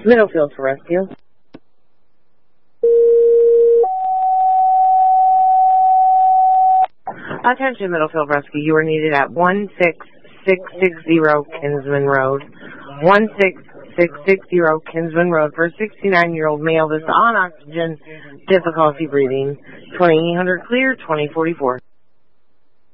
Middlefield for rescue. Attention, Middlefield Rescue. You are needed at 16660 Kinsman Road. 16660 Kinsman Road for a 69-year-old male that's on oxygen, difficulty breathing. 2800 clear, 2044.